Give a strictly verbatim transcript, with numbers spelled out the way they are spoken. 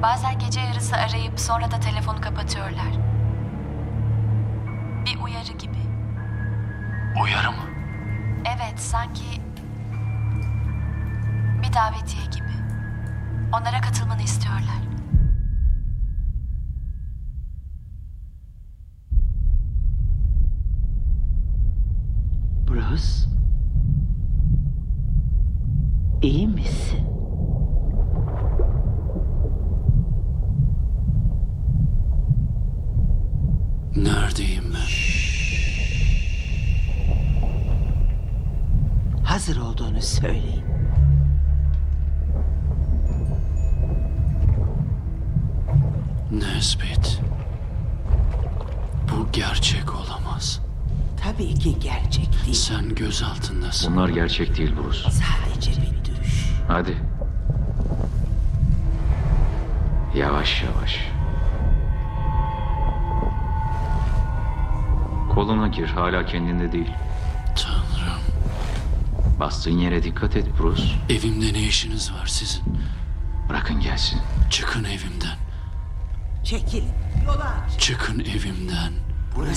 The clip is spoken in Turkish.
Bazen gece yarısı arayıp sonra da telefonu kapatıyorlar. Bir uyarı gibi. Uyarı mı? Evet, sanki bir davetiye gibi. Onlara katılmanı istiyorlar. Bruce? İyi misin? Neredeyim ben? Hazır olduğunu söyleyin. Nesbit. Bu gerçek olamaz. Tabii ki gerçek değil. Sen göz altındasın. Bunlar gerçek değil Bruce. Sadece bir düş. Hadi. Yavaş yavaş. Koluna gir. Hala kendinde değil. Tanrım. Bastığın yere dikkat et Bruce. Evimde ne işiniz var sizin? Bırakın gelsin. Çıkın evimden. Çekilin. Yola aç. Çıkın evimden.